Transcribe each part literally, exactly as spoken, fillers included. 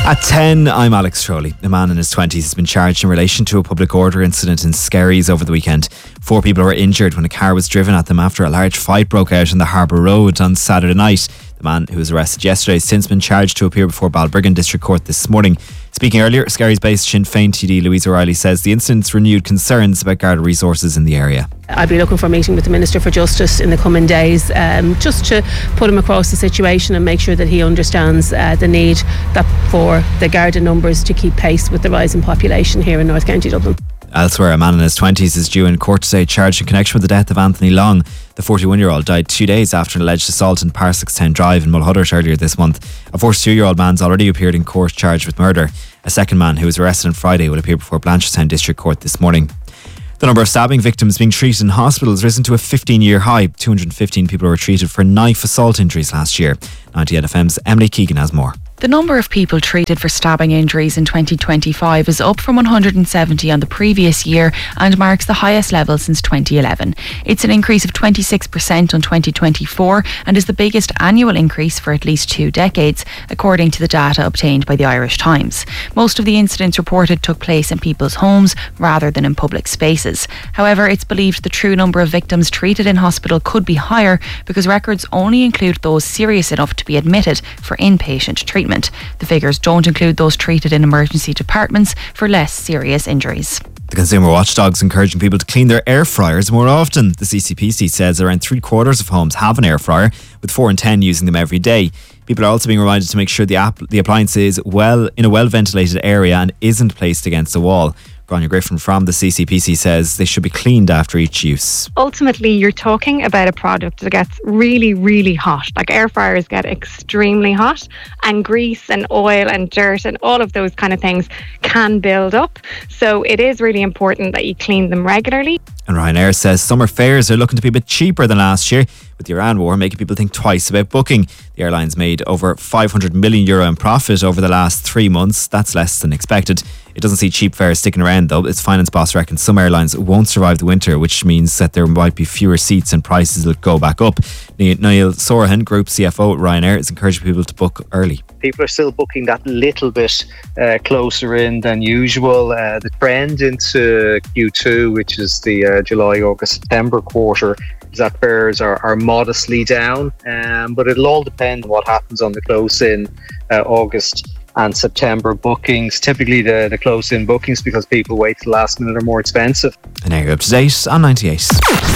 At ten, I'm Alex Trolley. A man in his twenties has been charged in relation to a public order incident in Skerries over the weekend. Four people were injured when a car was driven at them after a large fight broke out on the Harbour Road on Saturday night. The man, who was arrested yesterday, has since been charged to appear before Balbriggan District Court this morning. Speaking earlier, Skerries-based Sinn Féin T D Louise O'Reilly says the incident's renewed concerns about Garda resources in the area. I'll be looking for a meeting with the Minister for Justice in the coming days, um, just to put him across the situation and make sure that he understands uh, the need that for the Garda numbers to keep pace with the rising population here in North County Dublin. Elsewhere, a man in his twenties is due in court today charged in connection with the death of Anthony Long. The forty-one-year-old died two days after an alleged assault in Parsextown Drive in Mulhuddart earlier this month. A forty-two-year-old man's already appeared in court charged with murder. A second man, who was arrested on Friday, will appear before Blanchardstown District Court this morning. The number of stabbing victims being treated in hospital has risen to a fifteen-year high. two hundred fifteen people were treated for knife assault injuries last year. ninety-eight F M's Emily Keegan has more. The number of people treated for stabbing injuries in twenty twenty-five is up from one hundred seventy on the previous year and marks the highest level since twenty eleven. It's an increase of twenty-six percent on twenty twenty-four and is the biggest annual increase for at least two decades, according to the data obtained by the Irish Times. Most of the incidents reported took place in people's homes rather than in public spaces. However, it's believed the true number of victims treated in hospital could be higher because records only include those serious enough to be admitted for inpatient treatment. The figures don't include those treated in emergency departments for less serious injuries. The Consumer Watchdog's encouraging people to clean their air fryers more often. The C C P C says around three quarters of homes have an air fryer, with four in ten using them every day. People are also being reminded to make sure the, app, the appliance is well in a well ventilated area and isn't placed against a wall. Grania Griffin from the C C P C says they should be cleaned after each use. Ultimately, you're talking about a product that gets really, really hot. Like air fryers get extremely hot, and grease and oil and dirt and all of those kind of things can build up. So it is really important that you clean them regularly. And Ryanair says summer fares are looking to be a bit cheaper than last year, with the Iran war making people think twice about booking. The airline's made over five hundred million euro in profit over the last three months. That's less than expected. It doesn't see cheap fares sticking around though. Its finance boss reckons some airlines won't survive the winter, which means that there might be fewer seats and prices will go back up. Niall Sorahan, Group C F O at Ryanair, is encouraging people to book early. People are still booking that little bit uh, closer in than usual. Uh, the trend into Q two, which is the uh, July, August, September quarter, is that fares are, are modestly down. Um, but it'll all depend on what happens on the close-in uh, August and September bookings. Typically the, the close-in bookings, because people wait till the last minute, are more expensive. And now you're up to date on ninety-eight.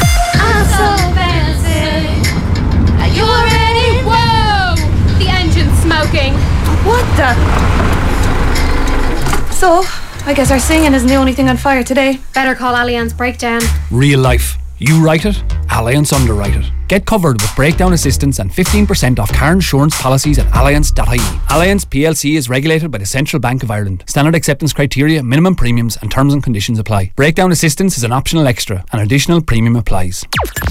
I'm so fancy. Are you ready? Whoa! The engine's smoking. What the? So, I guess our singing isn't the only thing on fire today. Better call Allianz Breakdown. Real life. You write it, Allianz underwrite it. Get covered with breakdown assistance and fifteen percent off car insurance policies at allianz dot I E. Allianz P L C is regulated by the Central Bank of Ireland. Standard acceptance criteria, minimum premiums and terms and conditions apply. Breakdown assistance is an optional extra. An additional premium applies.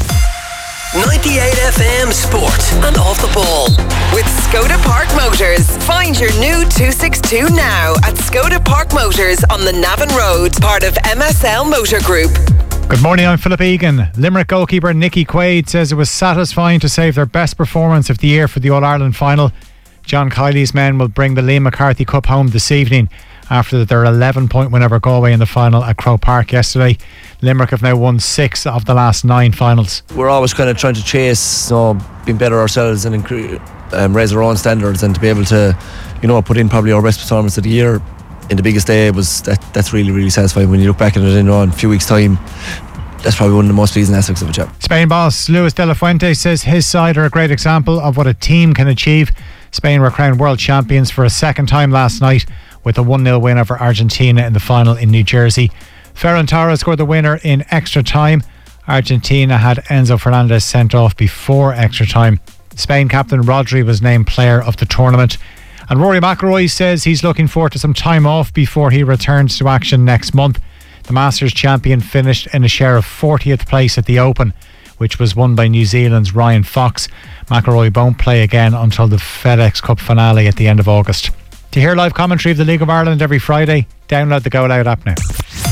ninety-eight F M Sport and Off the Ball with Skoda Park Motors. Find your new two sixty-two now at Skoda Park Motors on the Navan Road, part of M S L Motor Group. Good morning, I'm Philip Egan. Limerick goalkeeper Nicky Quaid says it was satisfying to save their best performance of the year for the All-Ireland final. John Kiley's men will bring the Liam McCarthy Cup home this evening after their eleven point win over Galway in the final at Croke Park yesterday. Limerick have now won six of the last nine finals. We're always kind of trying to chase, you know, being better ourselves and incre- um, raise our own standards, and to be able to, you know, put in probably our best performance of the year in the biggest day, was that that's really, really satisfying when you look back at it, you know, in a few weeks' time. That's probably one of the most pleasing aspects of a job. Spain boss Luis de la Fuente says his side are a great example of what a team can achieve. Spain were crowned world champions for a second time last night with a one nil win over Argentina in the final in New Jersey. Ferran Torres scored the winner in extra time. Argentina had Enzo Fernandez sent off before extra time. Spain captain Rodri was named player of the tournament. And Rory McIlroy says he's looking forward to some time off before he returns to action next month. The Masters champion finished in a share of fortieth place at the Open, which was won by New Zealand's Ryan Fox. McIlroy won't play again until the FedEx Cup finale at the end of August. To hear live commentary of the League of Ireland every Friday, download the Go Loud app now.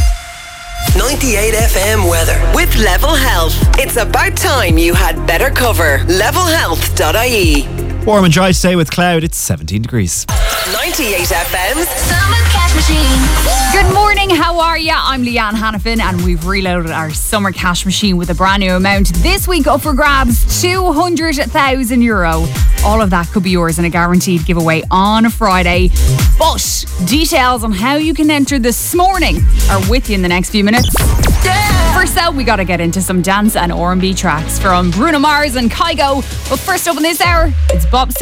ninety-eight F M weather with Level Health. It's about time you had better cover. level health dot I E. Warm and dry today with cloud. It's seventeen degrees. ninety ninety-eight F M's Summer Cash Machine. Good morning, how are ya? I'm Leanne Hannafin and we've reloaded our Summer Cash Machine with a brand new amount. This week up for grabs, two hundred thousand euro. All of that could be yours in a guaranteed giveaway on Friday. But details on how you can enter this morning are with you in the next few minutes. First out, we got to get into some dance and R and B tracks from Bruno Mars and Kygo. But first up in this hour, it's Bob